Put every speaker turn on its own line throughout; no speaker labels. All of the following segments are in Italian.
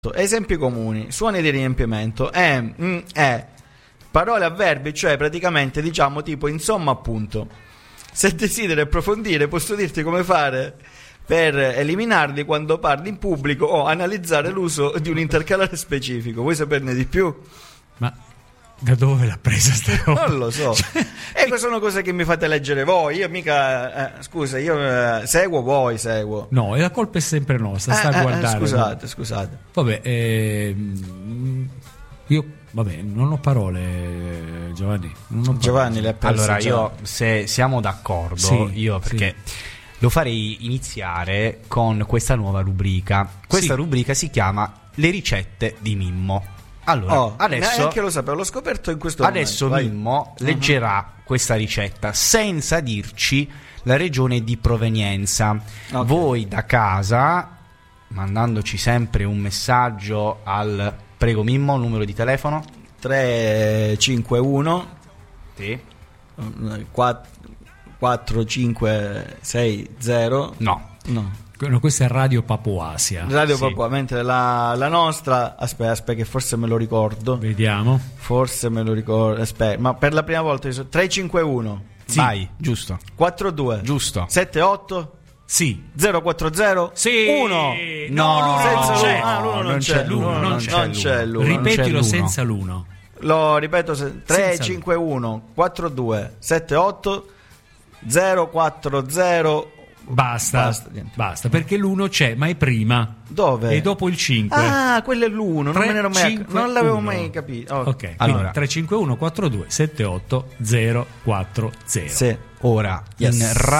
Esempi comuni, suoni di riempimento, parole, avverbi, cioè praticamente diciamo tipo insomma appunto. Se desideri approfondire posso dirti come fare per eliminarli quando parli in pubblico o analizzare l'uso di un intercalare specifico. Vuoi saperne di più?
Ma da dove l'ha presa sta roba?
Non lo so. E sono cose che mi fate leggere voi. Io mica scusa, io seguo.
No, e la colpa è sempre nostra. Sta a guardare.
Scusate.
Vabbè, io non ho parole, Giovanni.
Giovanni le ha perse.
Allora,
già.
io se siamo d'accordo,
Sì,
perché lo farei iniziare con questa nuova rubrica. Questa rubrica si chiama Le ricette di Mimmo. Allora, adesso
neanche lo sapevo, l'ho scoperto in questo
adesso
momento.
Mimmo leggerà questa ricetta senza dirci la regione di provenienza.
Okay.
Voi da casa, mandandoci sempre un messaggio al prego Mimmo, numero di telefono
351
sì.
4560
No.
No, questa è Radio Papuasia.
Radio
Sì.
Papua, mentre la nostra aspetta che forse me lo ricordo.
Vediamo.
Aspetta, ma per la prima volta 351
Sì. Vai, giusto.
42
Giusto.
78
Sì.
040
Sì.
1.
No,
senza
non c'è.
l'uno.
non c'è l'uno.
Non c'è l'uno.
Ripetilo
l'uno.
senza l'uno.
Lo ripeto, 351 42 78 040.
Basta,
niente.
basta, perché l'uno c'è, ma è prima.
Dove?
E dopo il 5.
Ah, quello è l'uno, non l'avevo
1.
mai capito.
Ok,
Allora.
allora 351 42 78 040.
Sì.
Ora,
Yes.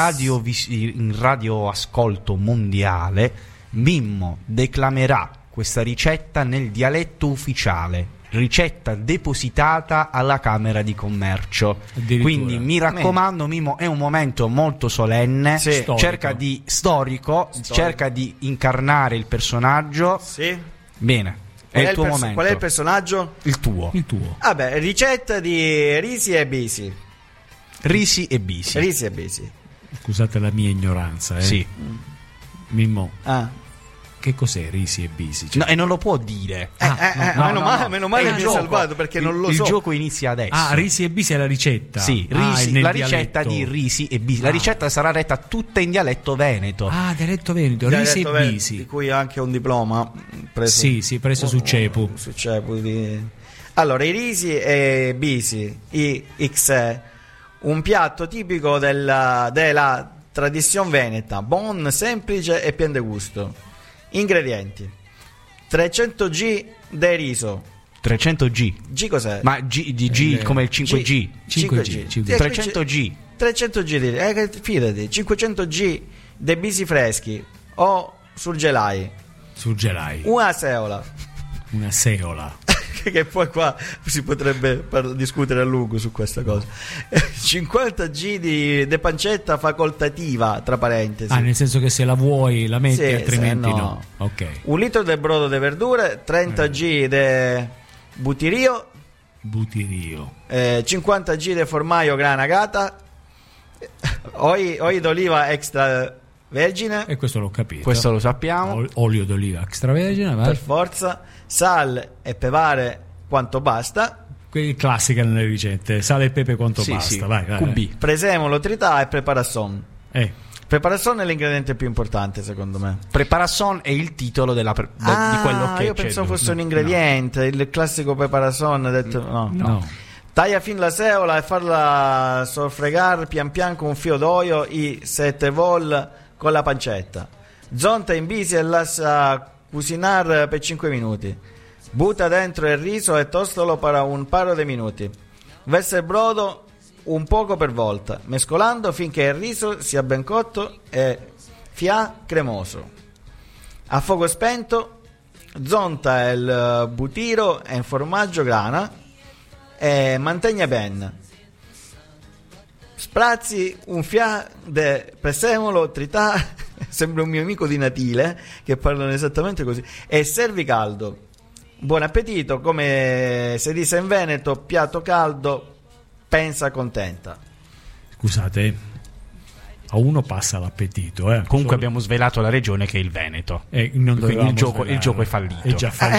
in radio ascolto mondiale, Mimmo declamerà questa ricetta nel dialetto ufficiale, ricetta depositata alla Camera di Commercio.
Addirittura.
Quindi mi raccomando, Mimmo, è un momento molto solenne.
Sì.
Storico.
Storico, cerca di incarnare il personaggio.
Sì.
Bene, è il tuo momento.
Qual è il personaggio?
Il tuo.
Il tuo.
Vabbè, ricetta di risi e bisi.
Risi e bisi.
Risi e bisi.
Scusate la mia ignoranza,
Sì.
Mimmo,
Ah.
che cos'è risi e bisi?
No, e non lo può dire.
Meno male
È
che
il
mi hai
gioco.
salvato perché non lo
Il
so.
gioco inizia adesso.
risi e bisi è la ricetta.
Sì,
Ah,
risi,
nel
la
dialetto.
ricetta di risi e bisi. La ricetta sarà retta tutta in dialetto veneto.
Dialetto veneto, risi e
Dialetto
bisi.
di cui ha anche un diploma preso.
Sì, preso su Cepu.
Su Cepu Allora, i risi e bisi, XE, un piatto tipico della tradizione veneta, buon, semplice e pieno di gusto. Ingredienti: 300 g di riso.
300 G.
G cos'è?
Ma G di G come il 5G.
5G.
300 G.
300 g di fidati, 500 g di bisi freschi o surgelai.
Surgelai.
Una seola.
Una seola.
Che poi qua si potrebbe discutere a lungo su questa cosa. 50 g di pancetta facoltativa, tra parentesi.
Nel senso che se la vuoi la metti,
Sì,
altrimenti
se no.
no. Ok.
Un litro di brodo di verdure, 30 g di butirio,
Butirio.
50 g di formaggio granagata, oli d'oliva extra vergine,
E questo l'ho capito.
Questo lo sappiamo.
Olio d'oliva extravergine, vai.
per forza, sal e pepare quanto basta,
Classica nelle ricette. Sale e pepe quanto
Sì,
basta.
sì.
Vai.
QB.
presemola, trità e preparasson. Preparasson è l'ingrediente più importante secondo me.
Preparasson è il titolo di quello che
io
c'è.
pensavo fosse un ingrediente, il classico preparasson detto,
No.
Taglia fin la seola e farla soffregare pian pian con un filo d'olio i 7 vol con la pancetta. Zonta in bisi e lascia cucinare per 5 minuti. Butta dentro il riso e tostalo per un paio di minuti. Versa il brodo un poco per volta, mescolando finché il riso sia ben cotto e cremoso. A fuoco spento zonta il butiro e il formaggio grana e mantenga bene. Sprazzi un di presemolo, trità, sembra un mio amico di Natile che parlano esattamente così, e servi caldo. Buon appetito, come si dice in Veneto, piatto caldo, pensa contenta.
Scusate, a uno passa l'appetito.
Comunque abbiamo svelato la regione che è il Veneto.
Non
quindi il gioco
svelarlo.
è fallito.
È già fallito.